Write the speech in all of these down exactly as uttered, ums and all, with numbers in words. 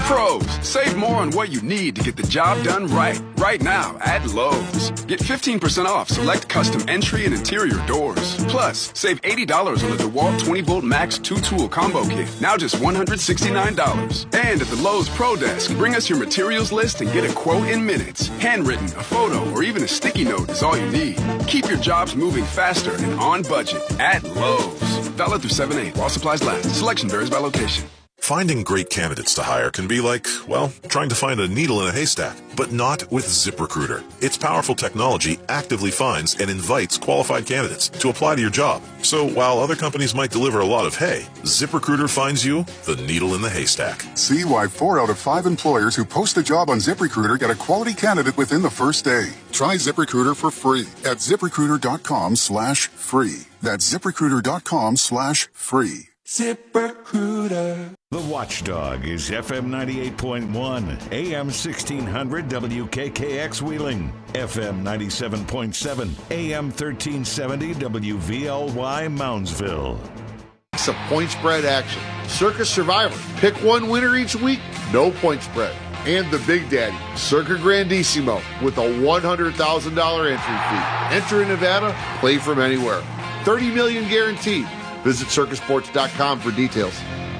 Pros, save more on what you need to get the job done right. Right now at Lowe's. Get fifteen percent off select custom entry and interior doors. Plus, save eighty dollars on the DeWalt twenty volt Max two tool combo kit. Now just one hundred sixty-nine dollars. And at the Lowe's Pro Desk, bring us your materials list and get a quote in minutes. Handwritten, a photo, or even a sticky note is all you need. Keep your jobs moving faster and on budget at Lowe's. Valid through seven eight while supplies last. Selection varies by location. Finding great candidates to hire can be like, well, trying to find a needle in a haystack, but not with ZipRecruiter. Its powerful technology actively finds and invites qualified candidates to apply to your job. So while other companies might deliver a lot of hay, ZipRecruiter finds you the needle in the haystack. See why four out of five employers who post a job on ZipRecruiter get a quality candidate within the first day. Try ZipRecruiter for free at ZipRecruiter.com slash free. That's ZipRecruiter.com slash free. ZipRecruiter. The Watchdog is F M ninety-eight point one, A M sixteen hundred W K K X Wheeling, F M ninety-seven point seven, A M thirteen seventy W V L Y Moundsville. Some point spread action. Circus Survivor. Pick one winner each week. No point spread. And the Big Daddy, Circa Grandissimo, with a one hundred thousand dollars entry fee. Enter in Nevada, play from anywhere. thirty million dollars guaranteed. Visit circus sports dot com for details.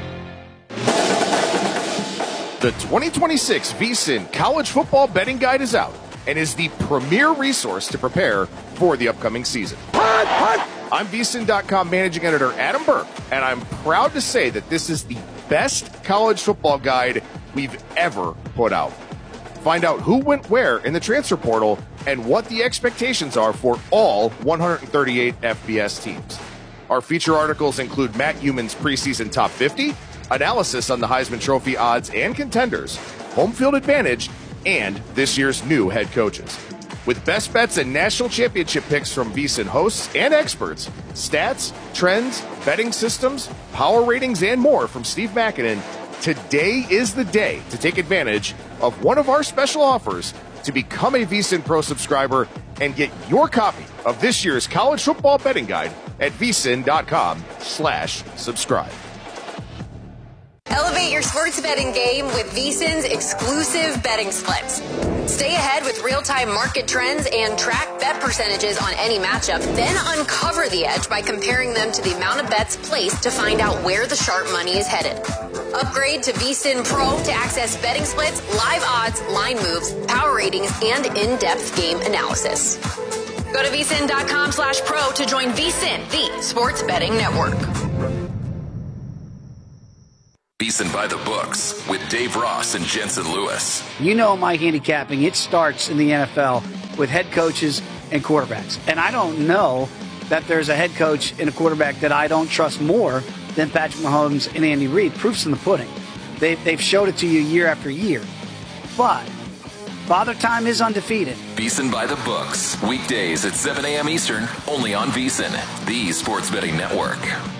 The twenty twenty-six VSiN College Football Betting Guide is out and is the premier resource to prepare for the upcoming season. I'm V S I N dot com managing editor Adam Burke, and I'm proud to say that this is the best college football guide we've ever put out. Find out who went where in the transfer portal and what the expectations are for all one hundred thirty-eight F B S teams. Our feature articles include Matt Human's preseason top fifty, analysis on the Heisman Trophy odds and contenders, home field advantage, and this year's new head coaches. With best bets and national championship picks from VSiN hosts and experts, stats, trends, betting systems, power ratings, and more from Steve Makinen, today is the day to take advantage of one of our special offers to become a VSiN Pro subscriber and get your copy of this year's college football betting guide at vsin.com slash subscribe. Elevate your sports betting game with VSiN's exclusive betting splits. Stay ahead with real-time market trends and track bet percentages on any matchup, then uncover the edge by comparing them to the amount of bets placed to find out where the sharp money is headed. Upgrade to VSiN Pro to access betting splits, live odds, line moves, power ratings, and in-depth game analysis. Go to vsin.com slash pro to join VSiN, the sports betting network. VSiN by the books with Dave Ross and Jensen Lewis. You know my handicapping, it starts in the N F L with head coaches and quarterbacks. And I don't know that there's a head coach and a quarterback that I don't trust more than Patrick Mahomes and Andy Reid. Proof's in the pudding. They've, they've showed it to you year after year. But Father Time is undefeated. VSiN by the books. Weekdays at seven a.m. Eastern, only on VSiN, the sports betting network.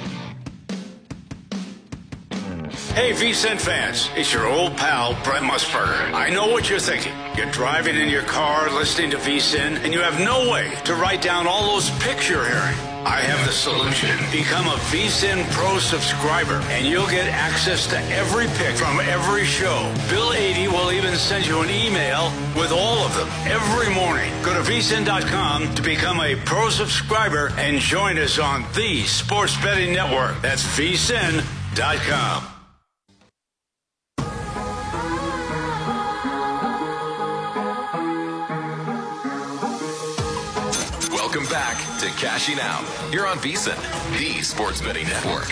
Hey, VSiN fans, it's your old pal, Brent Musburger. I know what you're thinking. You're driving in your car, listening to VSiN, and you have no way to write down all those picks you're hearing. I have the solution. Become a VSiN Pro subscriber, and you'll get access to every pick from every show. Bill eighty will even send you an email with all of them every morning. Go to V S I N dot com to become a Pro subscriber and join us on the Sports Betting Network. That's V S I N dot com. Welcome back to Cashing Out here on VSiN, the sports betting network.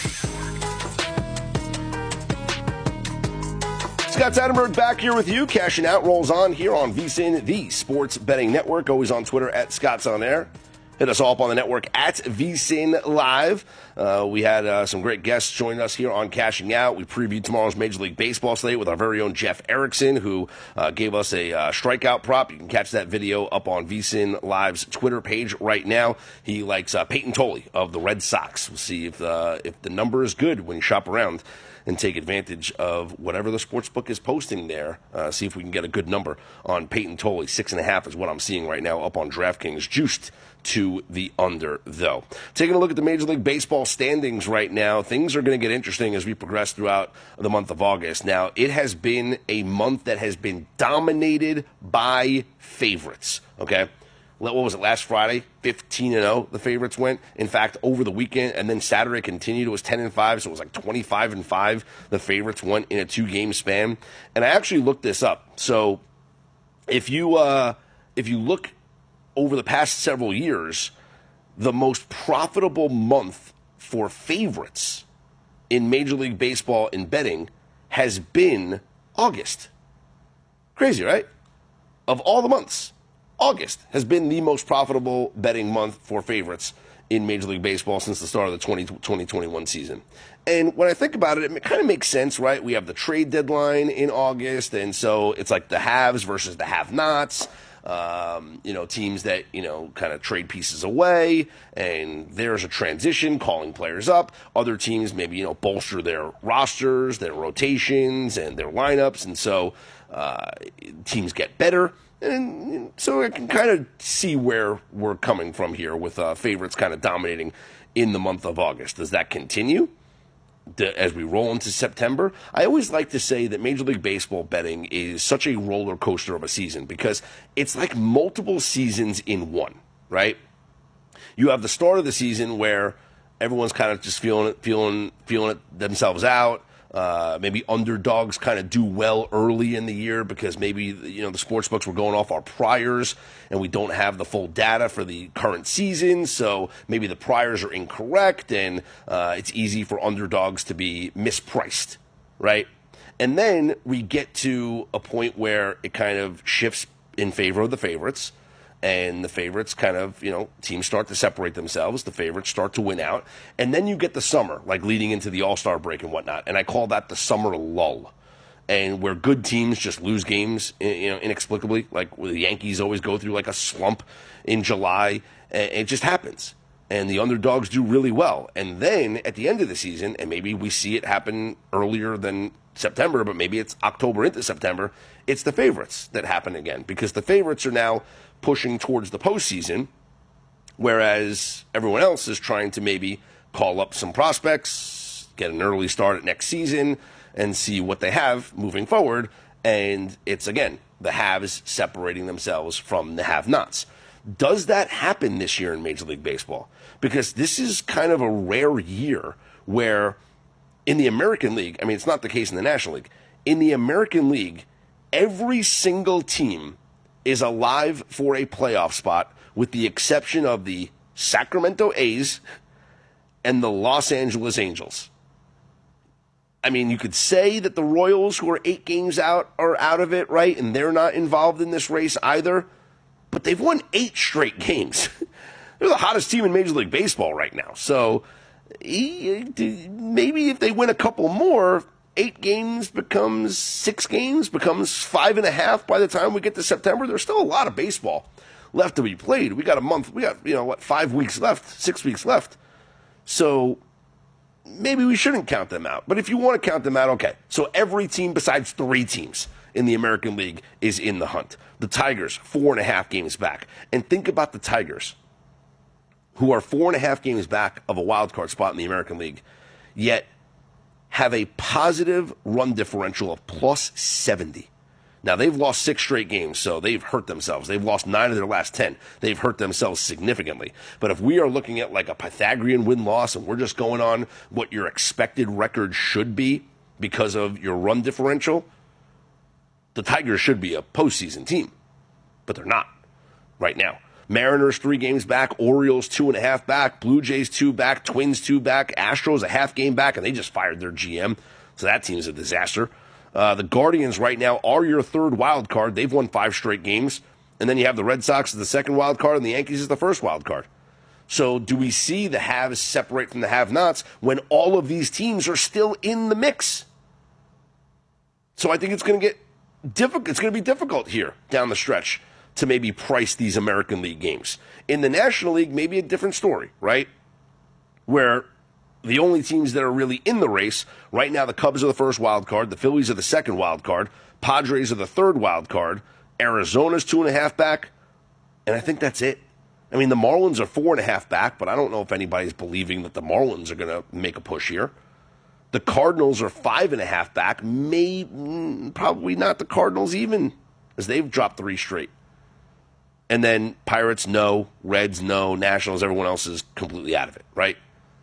Scott Seidenberg back here with you. Cashing Out rolls on here on VSiN, the sports betting network. Always on Twitter at Scott's On Air. Hit us all up on the network at VSiN Live. Uh, we had uh, some great guests join us here on Cashing Out. We previewed tomorrow's Major League Baseball slate with our very own Jeff Erickson, who uh, gave us a uh, strikeout prop. You can catch that video up on VSiN Live's Twitter page right now. He likes uh, Peyton Tolley of the Red Sox. We'll see if, uh, if the number is good when you shop around and take advantage of whatever the sportsbook is posting there. Uh, see if we can get a good number on Peyton Tolley. Six and a half is what I'm seeing right now up on DraftKings, juiced to the under, though. Taking a look at the Major League Baseball standings right now, things are going to get interesting as we progress throughout the month of August. Now, it has been a month that has been dominated by favorites, okay? What was it, last Friday? fifteen and oh, the favorites went. In fact, over the weekend, and then Saturday continued, it was ten and five, so it was like twenty-five and five. The favorites went in a two-game span. And I actually looked this up. So if you uh, if you look over the past several years, the most profitable month for favorites in Major League Baseball in betting has been August. Crazy, right? Of all the months, August has been the most profitable betting month for favorites in Major League Baseball since the start of the twenty twenty-one season. And when I think about it, it kind of makes sense, right? We have the trade deadline in August, and so it's like the haves versus the have-nots. Um, you know, teams that, you know, kind of trade pieces away, and there's a transition, calling players up. Other teams maybe, you know, bolster their rosters, their rotations, and their lineups, and so uh, teams get better. And so I can kind of see where we're coming from here with uh, favorites kind of dominating in the month of August. Does that continue as we roll into September? I always like to say that Major League Baseball betting is such a roller coaster of a season because it's like multiple seasons in one, right? You have the start of the season where everyone's kind of just feeling it, feeling, feeling it themselves out. Uh, maybe underdogs kind of do well early in the year because maybe, you know, the sports books were going off our priors and we don't have the full data for the current season. So maybe the priors are incorrect and uh, it's easy for underdogs to be mispriced, right? And then we get to a point where it kind of shifts in favor of the favorites. And the favorites kind of, you know, teams start to separate themselves. The favorites start to win out. And then you get the summer, like leading into the All-Star break and whatnot. And I call that the summer lull. And where good teams just lose games, you know, inexplicably. Like the Yankees always go through like a slump in July. And it just happens. And the underdogs do really well. And then at the end of the season, and maybe we see it happen earlier than September, but maybe it's October into September, it's the favorites that happen again. Because the favorites are now pushing towards the postseason, whereas everyone else is trying to maybe call up some prospects, get an early start at next season, and see what they have moving forward. And it's, again, the haves separating themselves from the have-nots. Does that happen this year in Major League Baseball? Because this is kind of a rare year where in the American League, I mean, it's not the case in the National League, in the American League, every single team is alive for a playoff spot with the exception of the Sacramento A's and the Los Angeles Angels. I mean, you could say that the Royals, who are eight games out, are out of it, right? And they're not involved in this race either. But they've won eight straight games. They're the hottest team in Major League Baseball right now. So maybe if they win a couple more, eight games becomes six games, becomes five and a half by the time we get to September. There's still a lot of baseball left to be played. We got a month. We got, you know, what, five weeks left, six weeks left. So maybe we shouldn't count them out. But if you want to count them out, okay. So every team besides three teams in the American League is in the hunt. The Tigers, four and a half games back. And think about the Tigers, who are four and a half games back of a wild card spot in the American League, yet have a positive run differential of plus seventy. Now, they've lost six straight games, so they've hurt themselves. They've lost nine of their last ten. They've hurt themselves significantly. But if we are looking at like a Pythagorean win-loss and we're just going on what your expected record should be because of your run differential, the Tigers should be a postseason team. But they're not right now. Mariners, three games back. Orioles, two and a half back. Blue Jays, two back. Twins, two back. Astros, a half game back, and they just fired their G M. So that team's a disaster. Uh, the Guardians right now are your third wild card. They've won five straight games. And then you have the Red Sox as the second wild card, and the Yankees as the first wild card. So do we see the haves separate from the have-nots when all of these teams are still in the mix? So I think it's going to get difficult. It's going to be difficult here down the stretch to maybe price these American League games. In the National League, maybe a different story, right? Where the only teams that are really in the race right now, the Cubs are the first wild card, the Phillies are the second wild card, Padres are the third wild card, Arizona's two and a half back, and I think that's it. I mean, the Marlins are four and a half back, but I don't know if anybody's believing that the Marlins are going to make a push here. The Cardinals are five and a half back, may probably not the Cardinals even, as they've dropped three straight. And then Pirates, no. Reds, no. Nationals, everyone else is completely out of it, right?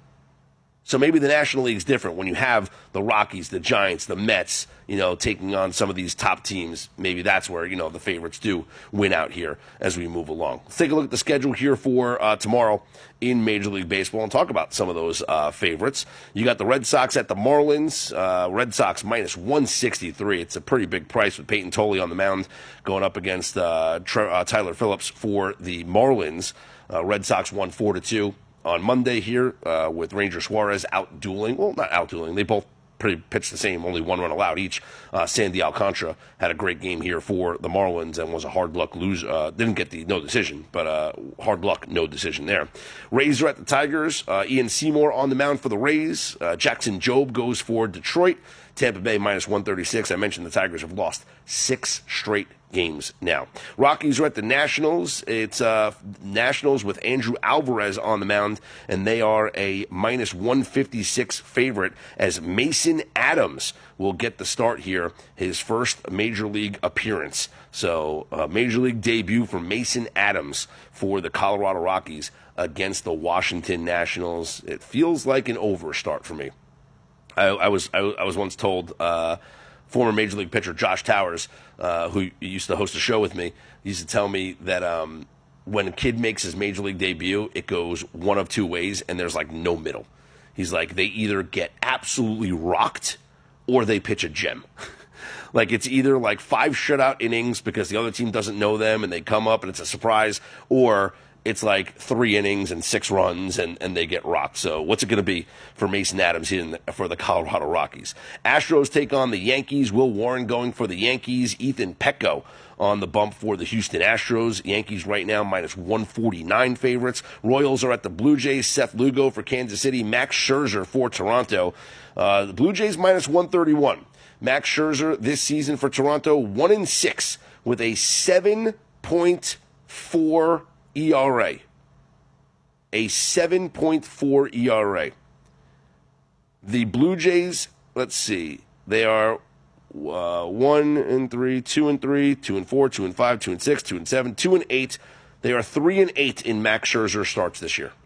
So maybe the National League's different when you have the Rockies, the Giants, the Mets, you know, taking on some of these top teams. Maybe that's where, you know, the favorites do win out here as we move along. Let's take a look at the schedule here for uh, tomorrow in Major League Baseball and talk about some of those uh, favorites. You got the Red Sox at the Marlins. Uh, Red Sox minus one sixty-three. It's a pretty big price with Peyton Tolley on the mound going up against uh, Tre- uh, Tyler Phillips for the Marlins. Uh, Red Sox won four to two. On Monday here uh, with Ranger Suarez out dueling. Well, not out dueling. They both pretty pitched the same, only one run allowed each. Uh, Sandy Alcantara had a great game here for the Marlins and was a hard luck loser. Uh, didn't get the no decision, but uh, hard luck no decision there. Rays are at the Tigers. Uh, Ian Seymour on the mound for the Rays. Uh, Jackson Jobe goes for Detroit. Tampa Bay minus one thirty-six. I mentioned the Tigers have lost six straight games now. Rockies are at the Nationals. It's uh, Nationals with Andrew Alvarez on the mound, and they are a minus one fifty-six favorite as Mason Adams will get the start here, his first Major League appearance. So, uh, Major League debut for Mason Adams for the Colorado Rockies against the Washington Nationals. It feels like an overstart for me. I, I was I, I was once told, uh, former Major League pitcher Josh Towers, uh, who used to host a show with me, used to tell me that um, when a kid makes his Major League debut, it goes one of two ways, and there's like no middle. He's like, they either get absolutely rocked or they pitch a gem. Like, it's either like five shutout innings because the other team doesn't know them and they come up and it's a surprise, or it's like three innings and six runs, and, and they get rocked. So what's it going to be for Mason Adams in the, for the Colorado Rockies? Astros take on the Yankees. Will Warren going for the Yankees. Ethan Petco on the bump for the Houston Astros. Yankees right now minus one forty-nine favorites. Royals are at the Blue Jays. Seth Lugo for Kansas City. Max Scherzer for Toronto. Uh, the Blue Jays minus one thirty-one. Max Scherzer this season for Toronto, one and six with a seven point four E R A. A seven point four E R A. The Blue Jays, let's see, they are uh, one and three, two and three, two and four, two and five, two and six, two and seven, two and eight. They are three and eight in Max Scherzer starts this year.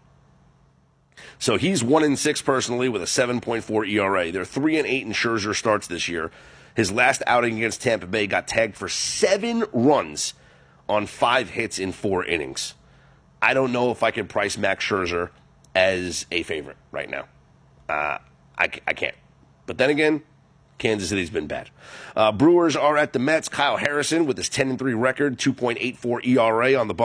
So he's one and six personally with a seven point four E R A. They're three and eight in Scherzer starts this year. His last outing against Tampa Bay got tagged for seven runs on five hits in four innings. I don't know if I can price Max Scherzer as a favorite right now. Uh, I, I can't. But then again, Kansas City's been bad. Uh, Brewers are at the Mets. Kyle Harrison with his ten and three record, two point eight four E R A on the bump.